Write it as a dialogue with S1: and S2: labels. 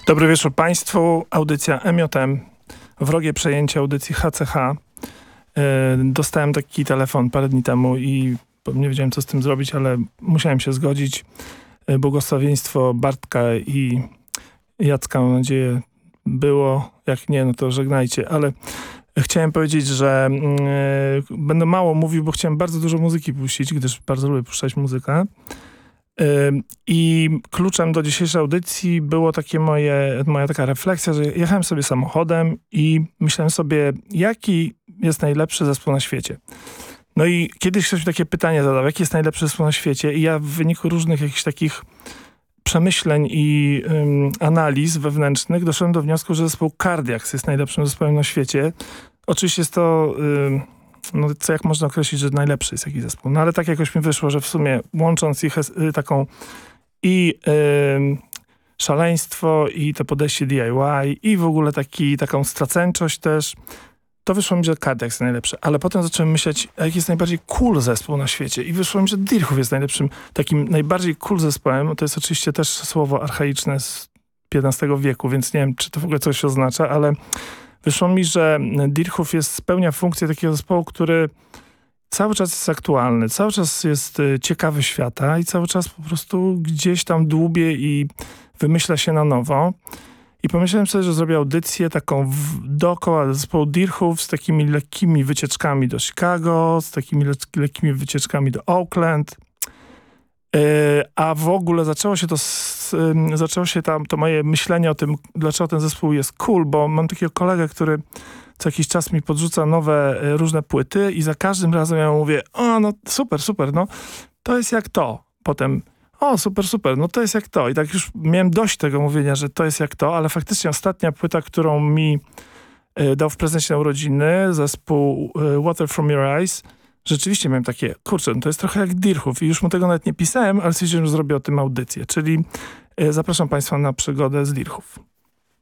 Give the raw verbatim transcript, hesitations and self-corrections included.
S1: Dobry wieczór Państwu. Audycja M J M. Wrogie przejęcie audycji H C H. Yy, dostałem taki telefon parę dni temu i nie wiedziałem, co z tym zrobić, ale musiałem się zgodzić. Yy, błogosławieństwo Bartka i Jacka, mam nadzieję, było. Jak nie, no to żegnajcie. Ale chciałem powiedzieć, że yy, będę mało mówił, bo chciałem bardzo dużo muzyki puścić, gdyż bardzo lubię puszczać muzykę. I kluczem do dzisiejszej audycji było takie moje, moja taka refleksja, że jechałem sobie samochodem i myślałem sobie, jaki jest najlepszy zespół na świecie. No i kiedyś ktoś mi takie pytanie zadał, jaki jest najlepszy zespół na świecie, i ja w wyniku różnych jakichś takich przemyśleń i ym, analiz wewnętrznych doszedłem do wniosku, że zespół Cardiacs jest najlepszym zespołem na świecie. Oczywiście jest to... Ym, no co jak można określić, że najlepszy jest jakiś zespół. No ale tak jakoś mi wyszło, że w sumie łącząc ich y, taką i y, szaleństwo, i to podejście D I Y, i w ogóle taki, taką straceńczość też, to wyszło mi, że Cardiacs jest najlepszy. Ale potem zacząłem myśleć, jaki jest najbardziej cool zespół na świecie. I wyszło mi, że Dirchów jest najlepszym, takim najbardziej cool zespołem. To jest oczywiście też słowo archaiczne z piętnastego wieku, więc nie wiem, czy to w ogóle coś oznacza, ale wyszło mi, że Dirchów jest, spełnia funkcję takiego zespołu, który cały czas jest aktualny, cały czas jest ciekawy świata i cały czas po prostu gdzieś tam dłubie i wymyśla się na nowo. I pomyślałem sobie, że zrobię audycję taką w, dookoła zespołu Dirchów z takimi lekkimi wycieczkami do Chicago, z takimi le lekkimi wycieczkami do Oakland. Yy, a w ogóle zaczęło się to, z, yy, zaczęło się tam to moje myślenie o tym, dlaczego ten zespół jest cool, bo mam takiego kolegę, który co jakiś czas mi podrzuca nowe yy, różne płyty i za każdym razem ja mówię, o no super, super, no to jest jak to. Potem, o super, super, no to jest jak to. I tak już miałem dość tego mówienia, że to jest jak to, ale faktycznie ostatnia płyta, którą mi yy, dał w prezencie na urodziny, zespół yy, Water From Your Eyes, rzeczywiście miałem takie, kurczę, no to jest trochę jak Dirchów i już mu tego nawet nie pisałem, ale stwierdziłem, że zrobię o tym audycję, czyli y, zapraszam Państwa na przygodę z Dirchów.